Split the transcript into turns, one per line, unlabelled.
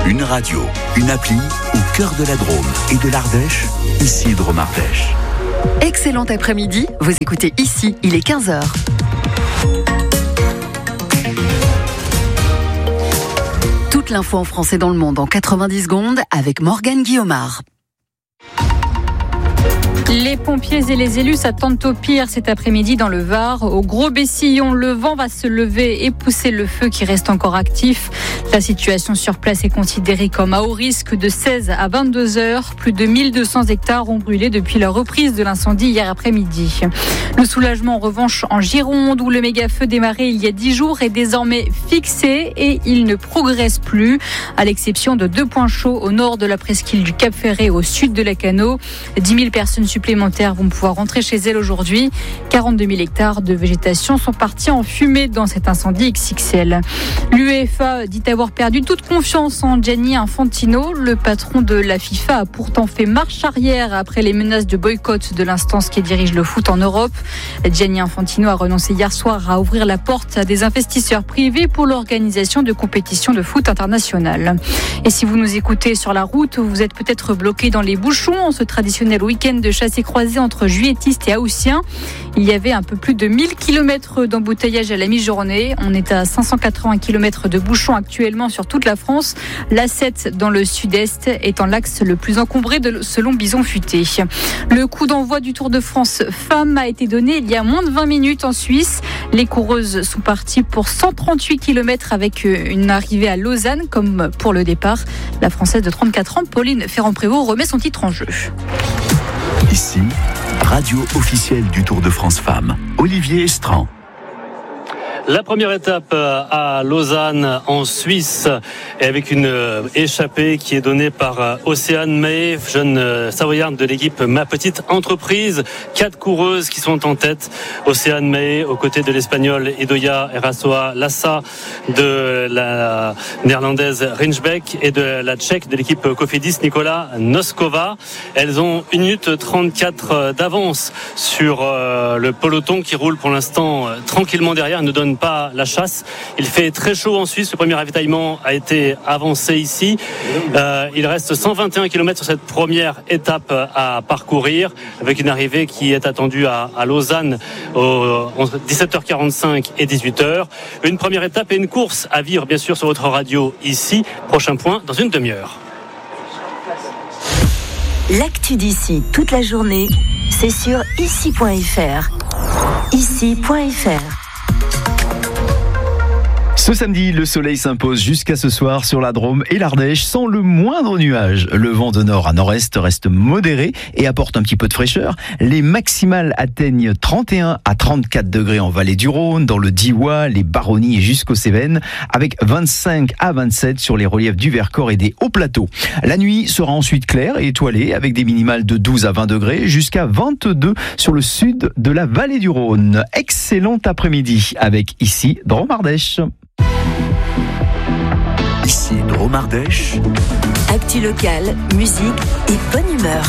Une radio, une appli au cœur de la Drôme et de l'Ardèche, ici Drôme Ardèche.
Excellent après-midi, vous écoutez ici, il est 15h. Toute l'info en français dans le monde en 90 secondes avec Morgane Guillaumard.
Les pompiers et les élus s'attendent au pire cet après-midi dans le Var. Au Gros-Bessillon, le vent va se lever et pousser le feu qui reste encore actif. La situation sur place est considérée comme à haut risque de 16 à 22 heures. Plus de 1200 hectares ont brûlé depuis la reprise de l'incendie hier après-midi. Le soulagement en revanche en Gironde où le méga-feu démarré il y a 10 jours est désormais fixé et il ne progresse plus. À l'exception de 2 points chauds au nord de la presqu'île du Cap-Ferret et au sud de Lacanau. 10 000 personnes supplémentaires vont pouvoir rentrer chez elles aujourd'hui. 42 000 hectares de végétation sont partis en fumée dans cet incendie XXL. L'UEFA dit avoir perdu toute confiance en Gianni Infantino. Le patron de la FIFA a pourtant fait marche arrière après les menaces de boycott de l'instance qui dirige le foot en Europe. Gianni Infantino a renoncé hier soir à ouvrir la porte à des investisseurs privés pour l'organisation de compétitions de foot internationales. Et si vous nous écoutez sur la route, vous êtes peut-être bloqué dans les bouchons en ce traditionnel week-end de chasse et croisée entre Juilletistes et Haussiens. Il y avait un peu plus de 1000 km d'embouteillage à la mi-journée. On est à 580 km de bouchons actuellement sur toute la France. L'A7 dans le sud-est étant l'axe le plus encombré selon Bison Futé. Le coup d'envoi du Tour de France femmes a été donné il y a moins de 20 minutes en Suisse. Les coureuses sont parties pour 138 km avec une arrivée à Lausanne comme pour le départ. La Française de 34 ans, Pauline Ferrand-Prévot, remet son titre en jeu.
Ici, radio officielle du Tour de France Femmes, Olivier Estran.
La première étape à Lausanne en Suisse et avec une échappée qui est donnée par Océane Mahé, jeune savoyarde de l'équipe Ma Petite Entreprise. 4 coureuses qui sont en tête. Océane Mahé aux côtés de l'Espagnole Idoia Erasoa Lassa, de la néerlandaise Rinchbeck et de la Tchèque de l'équipe Cofidis Nicola Noskova. Elles ont 1 minute 34 d'avance sur le peloton qui roule pour l'instant tranquillement derrière. Ne donne pas la chasse. Il fait très chaud en Suisse. Le premier ravitaillement a été avancé ici. Il reste 121 km sur cette première étape à parcourir avec une arrivée qui est attendue à Lausanne entre 17h45 et 18h. Une première étape et une course à vivre bien sûr sur votre radio ici. Prochain point dans une demi-heure.
L'actu d'ici toute la journée, c'est sur ici.fr. Ici.fr.
Ce samedi, le soleil s'impose jusqu'à ce soir sur la Drôme et l'Ardèche sans le moindre nuage. Le vent de nord à nord-est reste modéré et apporte un petit peu de fraîcheur. Les maximales atteignent 31 à 34 degrés en vallée du Rhône, dans le Diois, les Baronnies et jusqu'aux Cévennes, avec 25 à 27 sur les reliefs du Vercors et des hauts plateaux. La nuit sera ensuite claire et étoilée avec des minimales de 12 à 20 degrés jusqu'à 22 sur le sud de la vallée du Rhône. Excellent après-midi avec ici Drôme Ardèche.
Ici Drôme Ardèche.
Actu locale, musique et bonne humeur.